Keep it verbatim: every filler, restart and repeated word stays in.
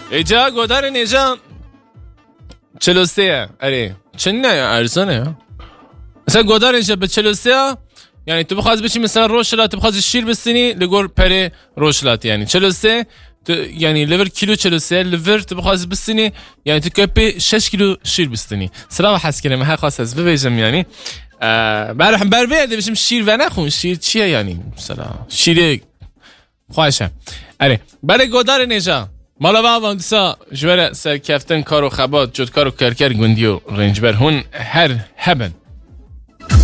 ایجا گودار نیجا چهل و سه. اره چنینه ارزانه. مثلا گودار اینجا به چهل و سه، یعنی تو بخواد بشی مثلا روشلات، بخواد شیر بستنی لگور پره روشلات، یعنی چهل و سه تو، یعنی لیور کیلو چهل و سه لیور تو بخواد بستنی، یعنی تو کپی شش کیلو شیر بستنی. سلام حس کنم هر خاص از ببیجم، یعنی برای بر بیاد بشیم شیر و نخون. شیر چیه یعنی سلام شیر خواهشم. اره برای گودار نیجا مالا با وندسا جوره سر کفتن کارو خبات جد کارو کرکر گندیو رنج بر هون هر هبن